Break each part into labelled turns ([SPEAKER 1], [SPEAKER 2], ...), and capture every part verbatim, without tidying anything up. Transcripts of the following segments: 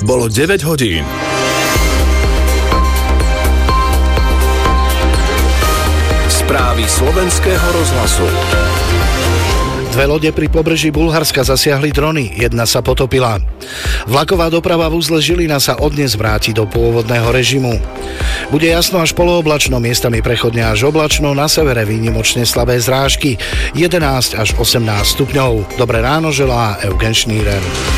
[SPEAKER 1] Bolo deväť hodín. Správy slovenského rozhlasu.
[SPEAKER 2] Dve lode pri pobreží Bulharska zasiahli drony, jedna sa potopila. Vlaková doprava v uzle Žilina sa odnes vráti do pôvodného režimu. Bude jasno až polooblačno, miestami prechodne až oblačno, na severe výnimočne slabé zrážky, jedenásť až osemnásť stupňov. Dobré ráno želá Eugen Šnírer.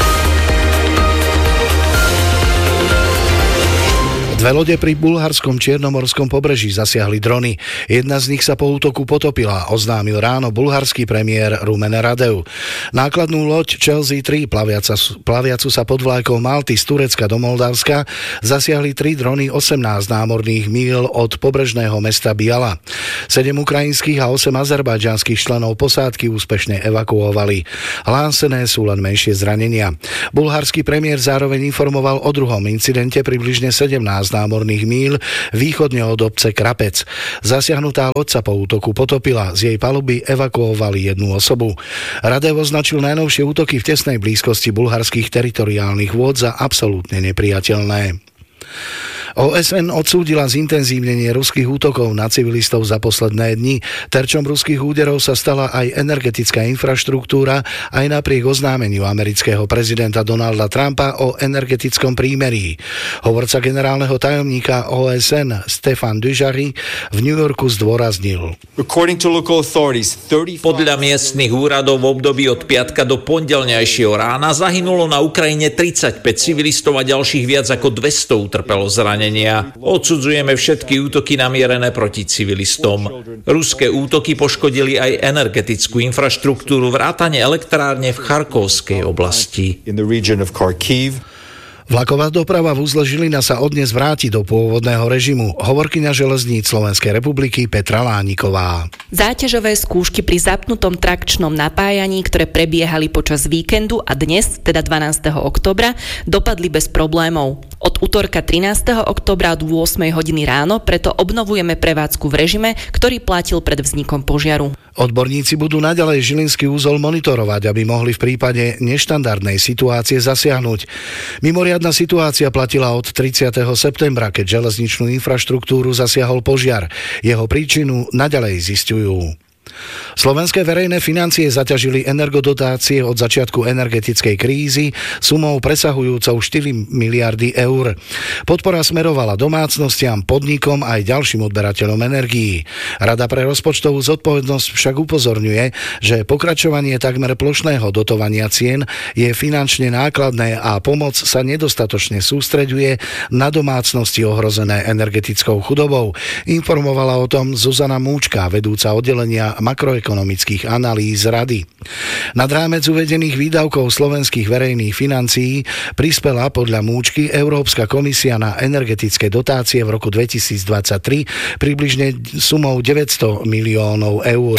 [SPEAKER 2] Dve lode pri bulharskom čiernomorskom pobreží zasiahli drony. Jedna z nich sa po útoku potopila, oznámil ráno bulharský premiér Rumen Radev. Nákladnú loď Chelsea tri, plaviaca, plaviacu sa pod vlajkou Malty z Turecka do Moldavska, zasiahli tri drony osemnásť námorných míl od pobrežného mesta Biala. Sedem ukrajinských a osem azerbajdžanských členov posádky úspešne evakuovali. Hlásené sú len menšie zranenia. Bulharský premiér zároveň informoval o druhom incidente približne sedemnásť námorných míl východne od obce Krapec. Zasiahnutá loď sa po útoku potopila, z jej paluby evakuovali jednu osobu. Radev označil najnovšie útoky v tesnej blízkosti bulharských teritoriálnych vôd za absolútne nepriateľné. ó es en odsúdila zintenzívnenie ruských útokov na civilistov za posledné dni. Terčom ruských úderov sa stala aj energetická infraštruktúra, aj napriek oznámeniu amerického prezidenta Donalda Trumpa o energetickom prímerí. Hovorca generálneho tajomníka ó es en Stefan Dujarric v New Yorku zdôraznil.
[SPEAKER 3] Podľa miestnych úradov v období od piatka do pondelňajšieho rána zahynulo na Ukrajine tridsaťpäť civilistov a ďalších viac ako dvesto utrpelo zranenia. Odsudzujeme všetky útoky namierené proti civilistom. Ruské útoky poškodili aj energetickú infraštruktúru vrátane elektrárne v Charkovskej oblasti.
[SPEAKER 2] Vlaková doprava v uzle Žilina sa odnes vráti do pôvodného režimu. Hovorkyňa železníc Slovenskej republiky Petra Lániková.
[SPEAKER 4] Záťažové skúšky pri zapnutom trakčnom napájaní, ktoré prebiehali počas víkendu a dnes, teda dvanásteho októbra, dopadli bez problémov. Od utorka trinásteho októbra od ôsmej hodiny ráno preto obnovujeme prevádzku v režime, ktorý platil pred vznikom požiaru.
[SPEAKER 2] Odborníci budú naďalej žilinský úzol monitorovať, aby mohli v prípade neštandardnej situácie zasiahnuť. Mimoriadna situácia platila od tridsiateho septembra, keď železničnú infraštruktúru zasiahol požiar. Jeho príčinu naďalej zisťujú. Slovenské verejné financie zaťažili energodotácie od začiatku energetickej krízy sumou presahujúcou štyri miliardy eur. Podpora smerovala domácnostiam, podnikom aj ďalším odberateľom energií. Rada pre rozpočtovú zodpovednosť však upozorňuje, že pokračovanie takmer plošného dotovania cien je finančne nákladné a pomoc sa nedostatočne sústreďuje na domácnosti ohrozené energetickou chudobou. Informovala o tom Zuzana Múčka, vedúca oddelenia makroekonomických analýz Rady. Nad rámec uvedených výdavkov slovenských verejných financií prispela podľa Múčky Európska komisia na energetické dotácie v roku dvetisícdvadsaťtri približne sumou deväťsto miliónov eur.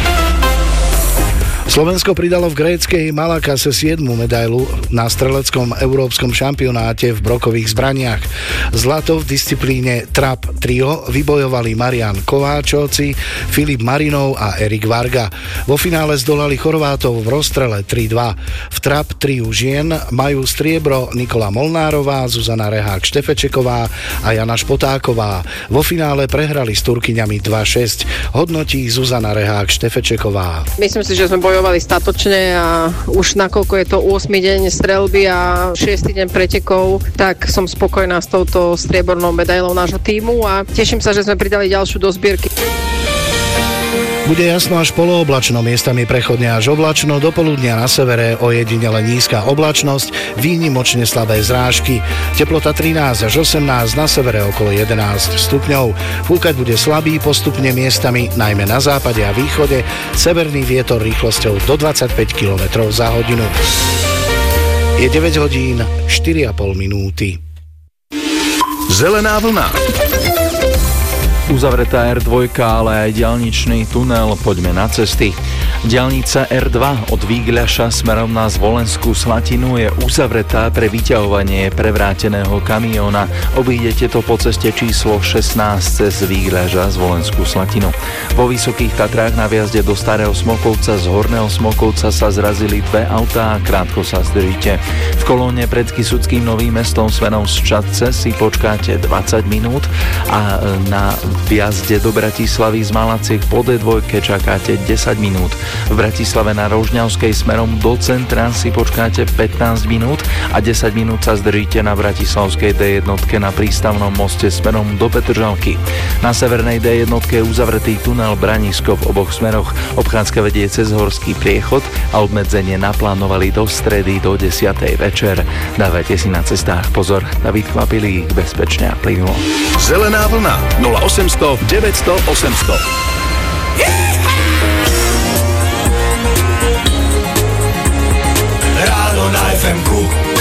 [SPEAKER 2] Slovensko pridalo v gréckej Malakase siedmu medailu na streleckom európskom šampionáte v brokových zbraniach. Zlato v disciplíne Trap Trio vybojovali Marian Kováčovci, Filip Marinov a Erik Varga. Vo finále zdolali Chorvátov v rozstrele tri dva. V Trap Triu žien majú striebro Nikola Molnárová, Zuzana Rehák-Štefečeková a Jana Špotáková. Vo finále prehrali s Turkyňami dva šesť. Hodnotí Zuzana Rehák-Štefečeková.
[SPEAKER 5] Myslím si, že sme bojovali statočne a už nakoľko je to ôsmy deň streľby a šiesty deň pretekov, tak som spokojná s touto striebornou medailou nášho tímu a teším sa, že sme pridali ďalšiu do zbierky.
[SPEAKER 2] Bude jasno až polooblačno, miestami prechodne až oblačno, do poludnia na severe ojedinele nízka oblačnosť, výnimočne slabé zrážky. Teplota trinásť až osemnásť, na severe okolo jedenásť stupňov. Fúkať bude slabý, postupne miestami, najmä na západe a východe, severný vietor rýchlosťou do dvadsaťpäť kilometrov za hodinu. Je deväť hodín, štyri a pol minúty.
[SPEAKER 1] Zelená vlna.
[SPEAKER 6] Uzavretá er dva, ale aj diaľničný tunel, poďme na cesty. Diaľnica er dva od Výgľaša smerom na Zvolenskú Slatinu je uzavretá pre vyťahovanie prevráteného kamióna. Obídete to po ceste číslo šestnásť cez Výgľaža Zvolenskú Slatinu. Vo Vysokých Tatrách na viazde do Starého Smokovca z Horného Smokovca sa zrazili dve autá a krátko sa zdržíte. V kolóne pred Kysuckým Novým Mestom smerom z Čadce si počkáte dvadsať minút a na vjazde do Bratislavy z Malaciek po dé dva čakáte desať minút. V Bratislave na Rožňavskej smerom do centra si počkáte pätnásť minút a desať minút sa zdržíte na bratislavskej dé jedna na prístavnom moste smerom do Petržalky. Na severnej dé jedna je uzavretý tunel Branisko v oboch smeroch. Obchádzka vedie cez Horský priechod a obmedzenie naplánovali do stredy do desiatej večer. Dávajte si na cestách pozor. David Kvapilík, bezpečne a plynulo.
[SPEAKER 1] Zelená vlna nula osemsto deväťsto osemsto.
[SPEAKER 7] Ráno na ef emku.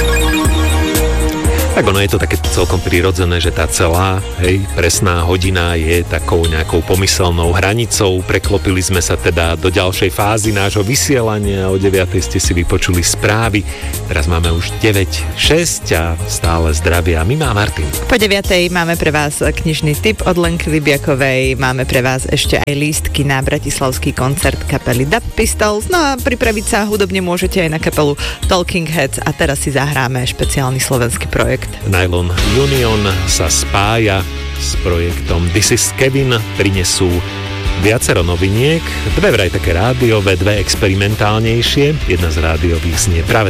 [SPEAKER 7] Tak ono je to také celkom prirodzené, že tá celá, hej, presná hodina je takou nejakou pomyselnou hranicou. Preklopili sme sa teda do ďalšej fázy nášho vysielania. O deviatej ste si vypočuli správy. Teraz máme už deväť šesť a stále zdravia Mima a Martin.
[SPEAKER 8] Po deviatej máme pre vás knižný tip od Lenky Libiakovej. Máme pre vás ešte aj lístky na bratislavský koncert kapely Dub Pistols. No a pripraviť sa hudobne môžete aj na kapelu Talking Heads a teraz si zahráme špeciálny slovenský projekt.
[SPEAKER 7] Nylon Union sa spája s projektom This is Kevin, prinesú viacero noviniek, dve vraj také rádiové, dve experimentálnejšie, jedna z rádiových znie práve